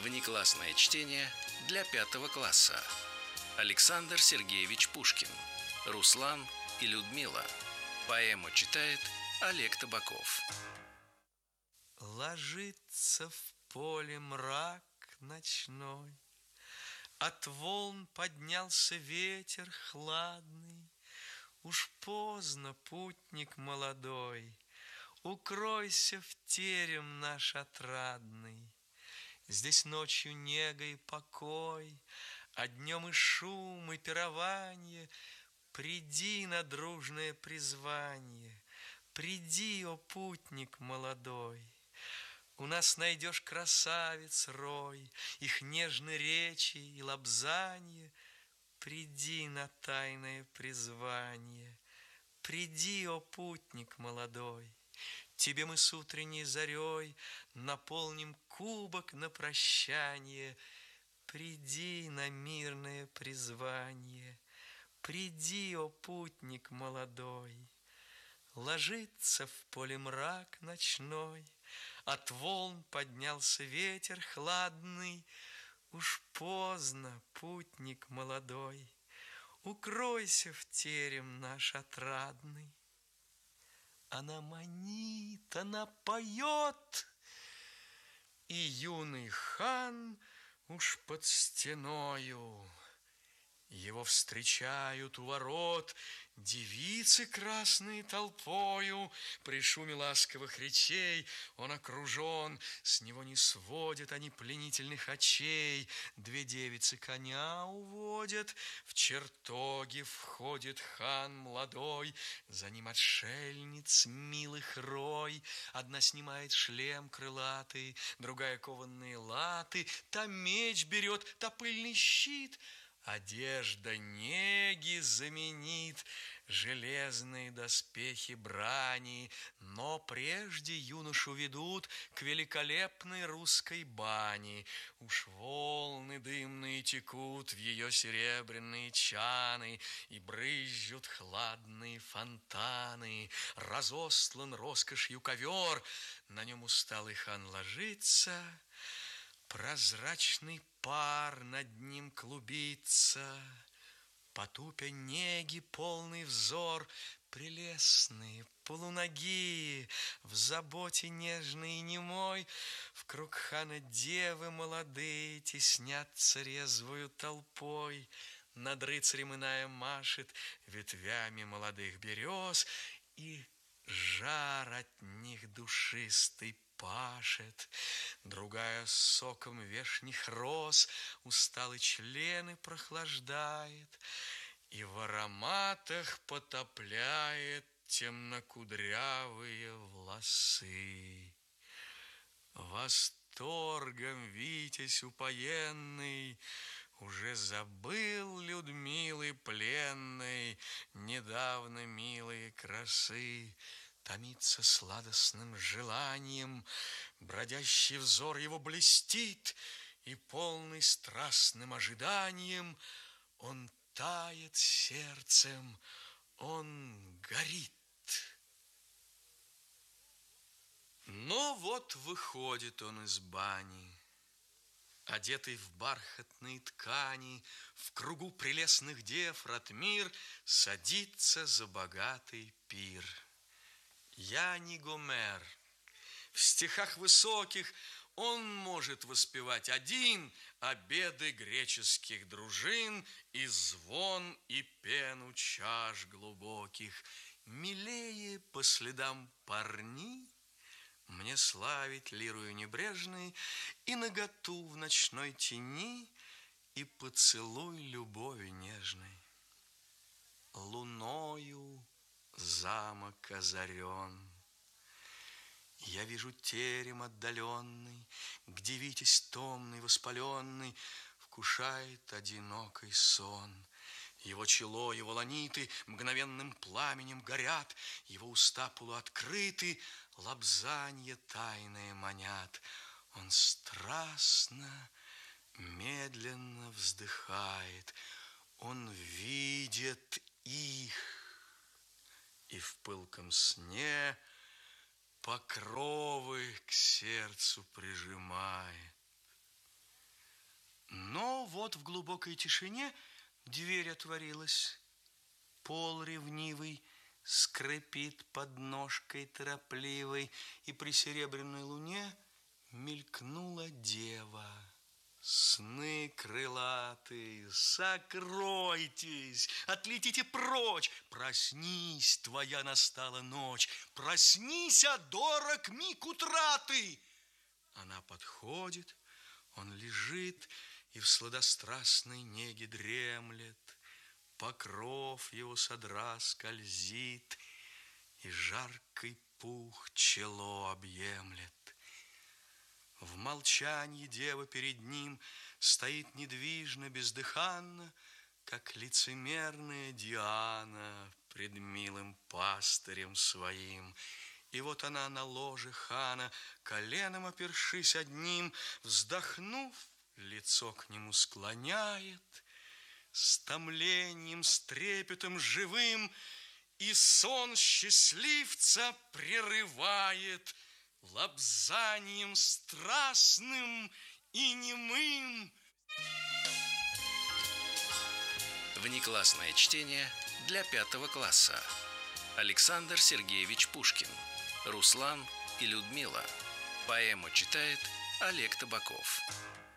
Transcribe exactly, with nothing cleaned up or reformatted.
Внеклассное чтение для пятого класса. Александр Сергеевич Пушкин. Руслан и Людмила. Поэму читает Олег Табаков. Ложится в поле мрак ночной, от волн поднялся ветер хладный. Уж поздно, путник молодой, укройся в терем наш отрадный. Здесь ночью нега и покой, а днем и шум, и пирование. Приди на дружное призвание, приди, о путник молодой. У нас найдешь красавиц рой, их нежные речи и лобзанье. Приди на тайное призвание, приди, о путник молодой. Тебе мы с утренней зарей наполним кубок на прощание. Приди на мирное призвание, приди, о путник молодой. Ложится в поле мрак ночной, от волн поднялся ветер хладный. Уж поздно, путник молодой, укройся в терем наш отрадный. Она манит, она поет, и юный хан уж под стеною. Его встречают у ворот девицы красные толпою. При шуме ласковых речей он окружен, с него не сводят они пленительных очей. Две девицы коня уводят, в чертоги входит хан молодой. За ним отшельниц милых рой. Одна снимает шлем крылатый, другая кованные латы. Та меч берет, та пыльный щит. Одежда неги заменит железные доспехи брани, но прежде юношу ведут к великолепной русской бане. Уж волны дымные текут в ее серебряные чаны, и брызжут хладные фонтаны. Разостлан роскошью ковер, на нем усталый хан ложится. Прозрачный пар над ним клубится, потупя неги полный взор. Прелестные, полуногие, в заботе нежной и немой, вкруг хана девы молодые теснятся резвою толпой. Над рыцарем иная машет ветвями молодых берез, и жар от них душистый пашет. Другая соком вешних роз усталые члены прохлаждает, и в ароматах потопляет темнокудрявые волосы. Восторгом витязь упоенный уже забыл Людмилы пленной недавно милые красы. Томится сладостным желанием, бродящий взор его блестит, и полный страстным ожиданием он тает сердцем, он горит. Но вот выходит он из бани, одетый в бархатные ткани, в кругу прелестных дев Ратмир садится за богатый пир. Я не Гомер. В стихах высоких он может воспевать один обеды греческих дружин и звон и пену чаш глубоких. Милее по следам парни мне славить лирою небрежной и наготу в ночной тени, и поцелуй любови нежной. Луною замок озарен, я вижу терем отдаленный, где витязь томный, воспаленный вкушает одинокий сон. Его чело, его ланиты мгновенным пламенем горят, его уста полуоткрыты, лобзанье тайное манят. Он страстно, медленно вздыхает, он видит их, и в пылком сне покровы к сердцу прижимает. Но вот в глубокой тишине дверь отворилась. Пол ревнивый скрипит под ножкой торопливой, и при серебряной луне мелькнула дева. Сны крылатые, сокройтесь, отлетите прочь. Проснись, твоя настала ночь, проснись, а дорог миг утраты. Она подходит, он лежит и в сладострастной неге дремлет. Покров его содра скользит, и жаркий пух чело объемлет. В молчании дева перед ним стоит недвижно, бездыханно, как лицемерная Диана пред милым пастырем своим. И вот она на ложе хана, коленом опершись одним, вздохнув, лицо к нему склоняет, с томлением, с трепетом живым, и сон счастливца прерывает лобзанием страстным и немым. Внеклассное чтение для пятого класса. Александр Сергеевич Пушкин. Руслан и Людмила. Поэму читает Олег Табаков.